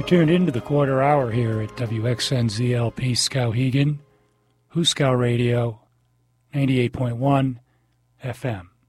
You're tuned into the quarter hour here at WXNZLP Skowhegan, Huskow Radio, 98.1 FM.